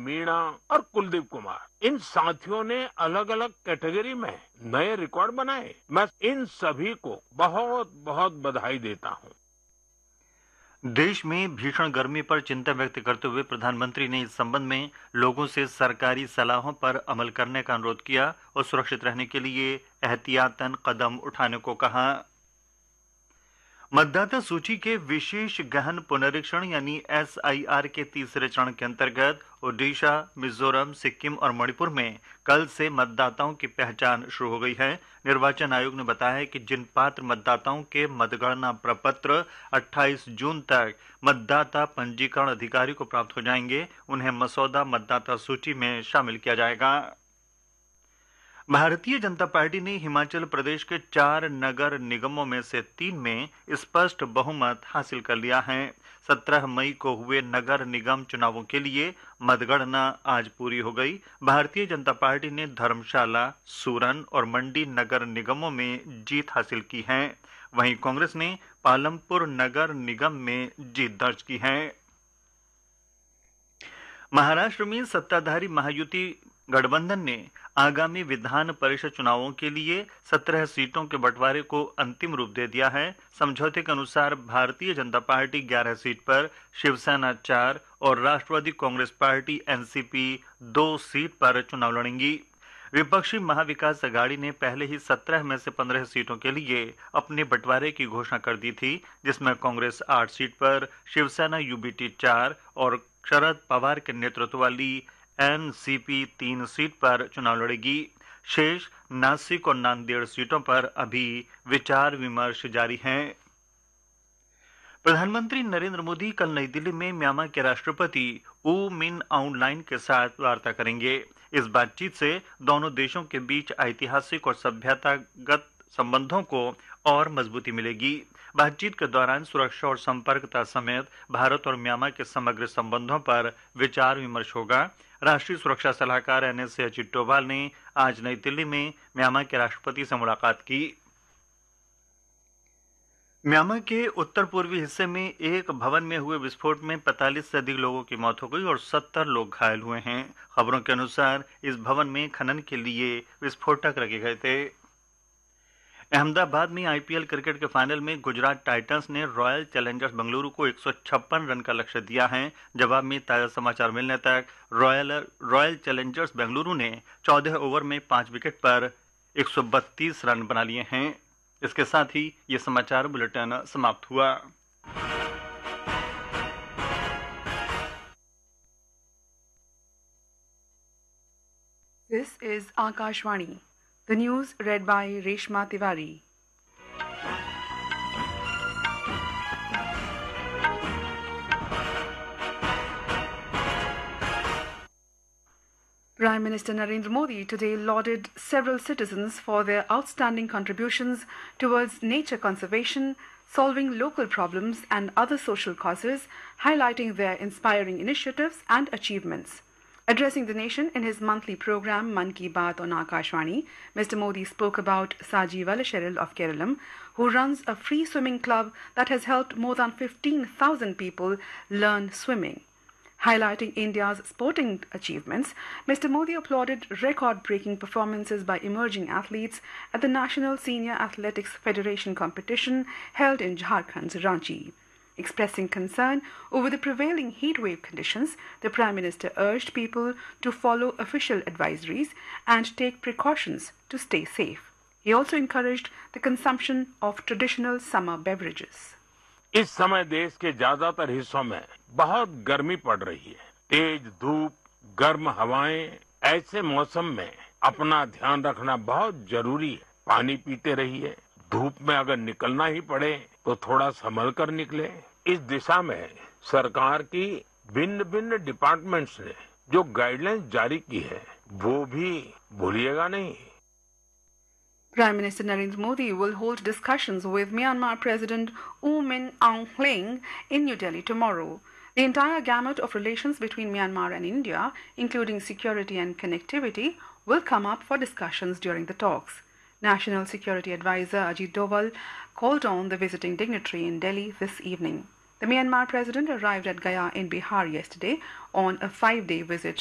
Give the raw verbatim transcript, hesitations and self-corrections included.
मीणा और कुलदीप कुमार, इन साथियों ने अलग अलग कैटेगरी में नए रिकॉर्ड बनाए। मैं इन सभी को बहुत बहुत बधाई देता हूं। देश में भीषण गर्मी पर चिंता व्यक्त करते हुए प्रधानमंत्री ने इस संबंध में लोगों से सरकारी सलाहों पर अमल करने का अनुरोध किया और सुरक्षित रहने के लिए एहतियातन कदम उठाने को कहा। मतदाता सूची के विशेष गहन पुनरीक्षण यानी एस आई आर के तीसरे चरण के अंतर्गत ओडिशा, मिजोरम, सिक्किम और मणिपुर में कल से मतदाताओं की पहचान शुरू हो गई है। निर्वाचन आयोग ने बताया है कि जिन पात्र मतदाताओं के मतगणना प्रपत्र अट्ठाईस जून तक मतदाता पंजीकरण अधिकारी को प्राप्त हो जाएंगे, उन्हें मसौदा मतदाता सूची में शामिल किया जाएगा। भारतीय जनता पार्टी ने हिमाचल प्रदेश के चार नगर निगमों में से तीन में स्पष्ट बहुमत हासिल कर लिया है। सत्रह मई को हुए नगर निगम चुनावों के लिए मतगणना आज पूरी हो गई। भारतीय जनता पार्टी ने धर्मशाला, सूरन और मंडी नगर निगमों में जीत हासिल की है। वहीं कांग्रेस ने पालमपुर नगर निगम में जीत दर्ज की है। महाराष्ट्र में सत्ताधारी महायुति गठबंधन ने आगामी विधान परिषद चुनावों के लिए सत्रह सीटों के बंटवारे को अंतिम रूप दे दिया है। समझौते के अनुसार भारतीय जनता पार्टी ग्यारह सीट पर, शिवसेना चार और राष्ट्रवादी Congress party N C P दो सीट पर चुनाव लड़ेंगी। विपक्षी महाविकास अघाड़ी ने पहले ही सत्रह में से पंद्रह सीटों के लिए अपने बंटवारे की घोषणा कर दी थी, जिसमें कांग्रेस आठ सीट पर, शिवसेना यूबीटी चार और शरद पवार के नेतृत्व वाली एन सी पी तीन सीट पर चुनाव लड़ेगी। शेष नासिक और नांदेड़ सीटों पर अभी विचार विमर्श जारी है। प्रधानमंत्री नरेंद्र मोदी कल नई दिल्ली में म्यांमार के राष्ट्रपति ऊ मिन आउंग लाइन के साथ वार्ता करेंगे। इस बातचीत से दोनों देशों के बीच ऐतिहासिक और सभ्यतागत संबंधों को और मजबूती मिलेगी। बातचीत के दौरान सुरक्षा और संपर्कता समेत भारत और म्यांमार के समग्र संबंधों पर विचार विमर्श होगा। राष्ट्रीय सुरक्षा सलाहकार एन एस अजित डोभाल ने आज नई दिल्ली में म्यांमार के राष्ट्रपति से मुलाकात की। म्यांमार के उत्तर पूर्वी हिस्से में एक भवन में हुए विस्फोट में पैंतालीस से अधिक लोगों की मौत हो गई और सत्तर लोग घायल हुए हैं। खबरों के अनुसार इस भवन में खनन के लिए विस्फोटक रखे गए थे। अहमदाबाद में आई पी एल क्रिकेट के फाइनल में गुजरात टाइटंस ने रॉयल चैलेंजर्स बेंगलुरु को एक सौ छप्पन रन का लक्ष्य दिया है। जवाब में ताजा समाचार मिलने तक रॉयल रॉयल चैलेंजर्स बेंगलुरु ने चौदह ओवर में पांच विकेट पर एक सौ बत्तीस रन बना लिए हैं। इसके साथ ही ये समाचार बुलेटिन समाप्त हुआ। This is Akashvani. The news read by Reshma Tiwari. Prime Minister Narendra Modi today lauded several citizens for their outstanding contributions towards nature conservation, solving local problems and other social causes, highlighting their inspiring initiatives and achievements. Addressing the nation in his monthly program Man Ki Baat on Akashvani, Mister Modi spoke about Saji Valasheril of Keralam, who runs a free swimming club that has helped more than fifteen thousand people learn swimming. Highlighting India's sporting achievements, Mister Modi applauded record-breaking performances by emerging athletes at the National Senior Athletics Federation competition held in Jharkhand's Ranchi. Expressing concern over the prevailing heatwave conditions, the Prime Minister urged people to follow official advisories and take precautions to stay safe. He also encouraged the consumption of traditional summer beverages. इस समय देश के ज्यादातर हिस्सों में बहुत गर्मी पड़ रही है। तेज धूप, गर्म हवाएं, ऐसे मौसम में अपना ध्यान रखना बहुत जरूरी है। पानी पीते रहिए। धूप में अगर निकलना ही पड़े तो थोड़ा संभल कर निकले। इस दिशा में सरकार की भिन्न भिन्न डिपार्टमेंट्स ने जो गाइडलाइंस जारी की है वो भी भूलिएगा नहीं। Prime Minister Narendra Modi will hold discussions with Myanmar President U Min Aung Hlaing in New Delhi tomorrow. The entire gamut of relations between Myanmar and India, including security and connectivity, will come up for discussions during the talks. National Security Advisor Ajit Doval called on the visiting dignitary in Delhi this evening. The Myanmar president arrived at Gaya in Bihar yesterday on a five-day visit